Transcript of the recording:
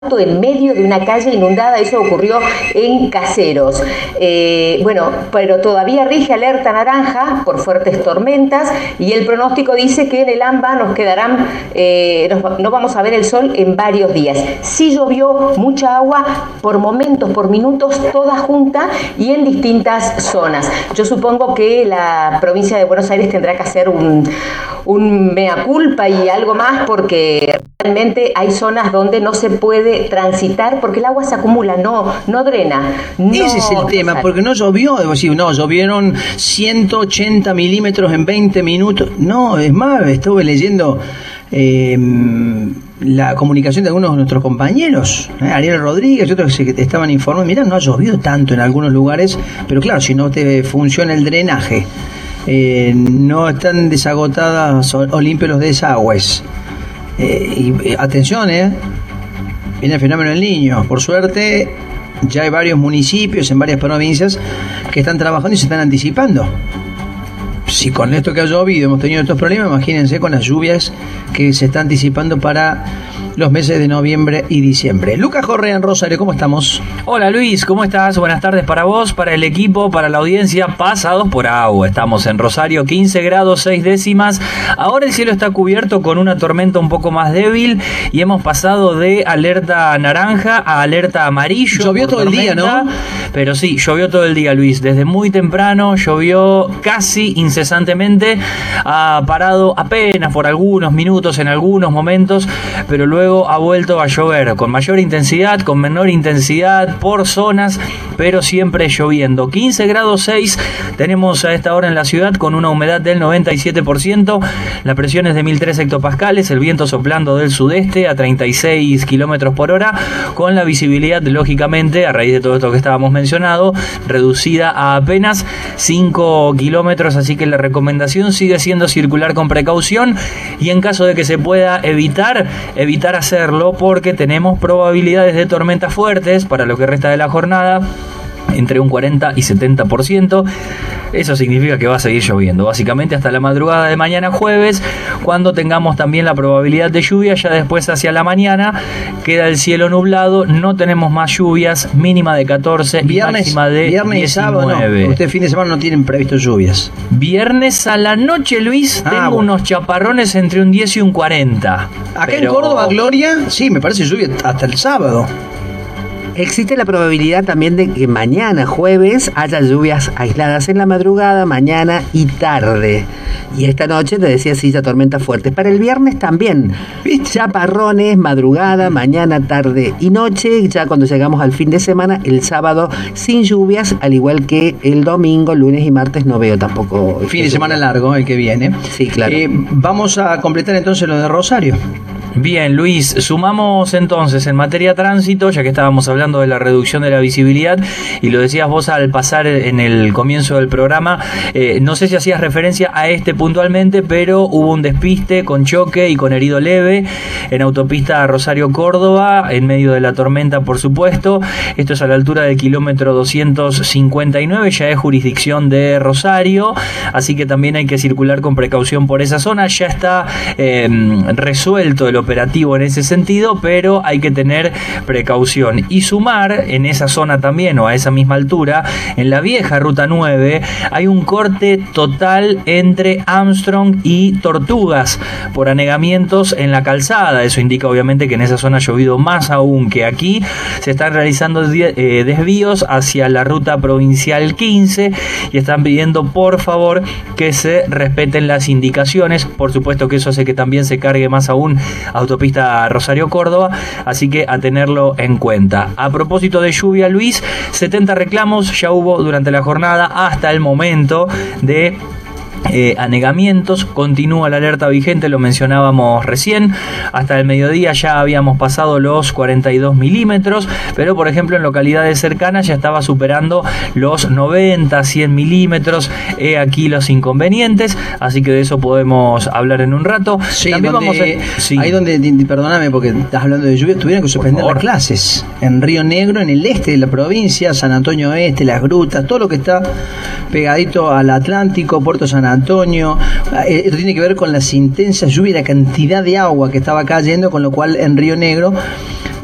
en medio de una calle inundada. Eso ocurrió en Caseros. Pero todavía rige alerta naranja por fuertes tormentas, y el pronóstico dice que en el AMBA nos quedarán, no vamos a ver el sol en varios días. Sí llovió mucha agua por momentos, por minutos, toda junta y en distintas zonas. Yo supongo que la provincia de Buenos Aires tendrá que hacer un mea culpa y algo más, porque realmente hay zonas donde no se puede transitar porque el agua se acumula, no drena. Ese es el tema, porque no llovió, llovieron 180 milímetros en 20 minutos. No, es más, estuve leyendo la comunicación de algunos de nuestros compañeros, Ariel Rodríguez y otros que te estaban informando. Mirá, no ha llovido tanto en algunos lugares, pero claro, si no te funciona el drenaje, no están desagotadas o limpios los desagües. Y atención, viene el fenómeno del Niño. Por suerte, ya hay varios municipios en varias provincias que están trabajando y se están anticipando. Si con esto que ha llovido hemos tenido estos problemas, imagínense con las lluvias que se están anticipando para los meses de noviembre y diciembre. Lucas Correa en Rosario, ¿cómo estamos? Hola Luis, ¿cómo estás? Buenas tardes para vos, para el equipo, para la audiencia. Pasados por agua, estamos en Rosario, 15 grados 6 décimas. Ahora el cielo está cubierto con una tormenta un poco más débil y hemos pasado de alerta naranja a alerta amarillo. Llovió todo el día, ¿no? Pero sí, llovió todo el día, Luis. Desde muy temprano llovió casi incesantemente. Ha parado apenas por algunos minutos en algunos momentos, pero luego ha vuelto a llover con mayor intensidad, con menor intensidad, por zonas, pero siempre lloviendo. 15 grados 6 tenemos a esta hora en la ciudad, con una humedad del 97%, la presión es de 1003 hectopascales, el viento soplando del sudeste a 36 kilómetros por hora, con la visibilidad, lógicamente, a raíz de todo esto que estábamos mencionando, reducida a apenas 5 kilómetros, así que la recomendación sigue siendo circular con precaución y en caso de que se pueda evitar hacerlo, porque tenemos probabilidades de tormentas fuertes para lo que resta de la jornada, entre un 40 y 70%. Eso significa que va a seguir lloviendo, básicamente hasta la madrugada de mañana jueves, cuando tengamos también la probabilidad de lluvia. Ya después, hacia la mañana, queda el cielo nublado, no tenemos más lluvias, mínima de 14 y máxima de 19. Sábado, no. Usted fin de semana no tienen previsto lluvias. Viernes a la noche, Luis, tengo unos chaparrones entre un 10 y un 40. Acá en Córdoba, Gloria, sí, me parece lluvia hasta el sábado. Existe la probabilidad también de que mañana jueves haya lluvias aisladas en la madrugada, mañana y tarde. Y esta noche, te decía, sí, ya tormentas fuertes. Para el viernes también, chaparrones, madrugada, mañana, tarde y noche. Ya cuando llegamos al fin de semana, el sábado sin lluvias, al igual que el domingo, lunes y martes no veo tampoco. Fin de semana largo el que viene. Sí, claro. Vamos a completar entonces lo de Rosario. Bien, Luis, sumamos entonces en materia tránsito, ya que estábamos hablando de la reducción de la visibilidad, y lo decías vos al pasar en el comienzo del programa, no sé si hacías referencia a este puntualmente, pero hubo un despiste con choque y con herido leve en autopista Rosario-Córdoba, en medio de la tormenta, por supuesto. Esto es a la altura del kilómetro 259, ya es jurisdicción de Rosario, así que también hay que circular con precaución por esa zona. Ya está resuelto el operativo en ese sentido, pero hay que tener precaución y sumar en esa zona también, o a esa misma altura, en la vieja ruta 9 hay un corte total entre Armstrong y Tortugas por anegamientos en la calzada. Eso indica obviamente que en esa zona ha llovido más aún que aquí. Se están realizando desvíos hacia la ruta provincial 15 y están pidiendo por favor que se respeten las indicaciones. Por supuesto que eso hace que también se cargue más aún autopista Rosario-Córdoba, así que a tenerlo en cuenta. A propósito de lluvia, Luis, 70 reclamos ya hubo durante la jornada hasta el momento de anegamientos. Continúa la alerta vigente, lo mencionábamos recién. Hasta el mediodía ya habíamos pasado los 42 milímetros, pero por ejemplo en localidades cercanas ya estaba superando los 90, 100 milímetros. Aquí los inconvenientes, así que de eso podemos hablar en un rato. Sí, también ahí donde, perdóname porque estás hablando de lluvia, tuvieron que suspender las clases en Río Negro, en el este de la provincia, San Antonio Este, Las Grutas, todo lo que está pegadito al Atlántico, Puerto San Antonio. Esto tiene que ver con las intensas lluvias y la cantidad de agua que estaba cayendo, con lo cual en Río Negro